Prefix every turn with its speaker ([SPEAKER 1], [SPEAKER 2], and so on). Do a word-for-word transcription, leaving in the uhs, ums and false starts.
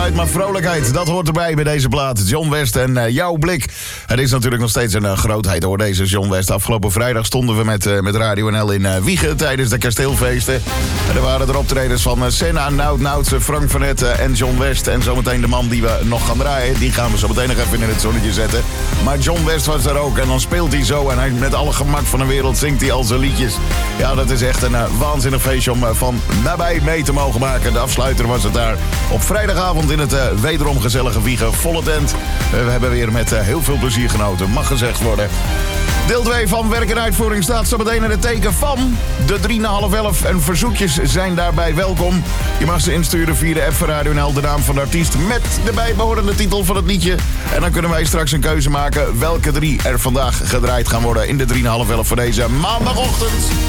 [SPEAKER 1] gezelligheid, maar vrolijkheid. Dat hoort erbij bij deze plaat. John West en uh, jouw blik. Het is natuurlijk nog steeds een uh, grootheid hoor, deze John West. Afgelopen vrijdag stonden we met, uh, met Radio N L in uh, Wijchen tijdens de kasteelfeesten. En er waren er optredens van uh, Senna, Nout Noutse, Frank van Etten en John West. En zometeen de man die we nog gaan draaien, die gaan we zo meteen nog even in het zonnetje zetten. Maar John West was er ook en dan speelt hij zo en hij, met alle gemak van de wereld zingt hij al zijn liedjes. Ja, dat is echt een uh, waanzinnig feestje om uh, van nabij mee te mogen maken. De afsluiter was het daar op vrijdagavond in het uh, wederom gezellige Wijchen. Volle tent. Uh, we hebben weer met uh, heel veel plezier genoten, mag gezegd worden. Deel twee van Werk en Uitvoering staat zo meteen in het teken van de drie na half elf. En verzoekjes zijn daarbij welkom. Je mag ze insturen via de app van Radio N L, de naam van de artiest met de bijbehorende titel van het liedje. En dan kunnen wij straks een keuze maken welke drie er vandaag gedraaid gaan worden in de drie na half elf voor deze maandagochtend.